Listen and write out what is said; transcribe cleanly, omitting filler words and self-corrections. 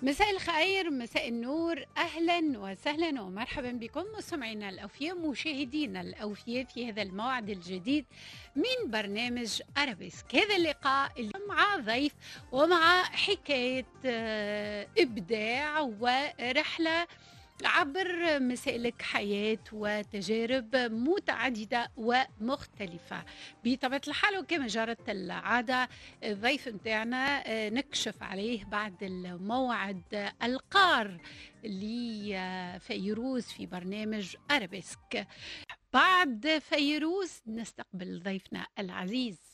مساء الخير، مساء النور، أهلا وسهلا ومرحبا بكم مستمعينا الأوفياء، مشاهدينا الأوفياء في هذا الموعد الجديد من برنامج أرابيسك. هذا اللقاء اليوم مع ضيف ومع حكاية إبداع ورحلة عبر مسالك حياة وتجارب متعددة ومختلفة. بطبيعة الحال وكما جرت العادة الضيف متاعنا نكشف عليه بعد الموعد القار لفيروز في برنامج أرابيسك. بعد فيروز نستقبل ضيفنا العزيز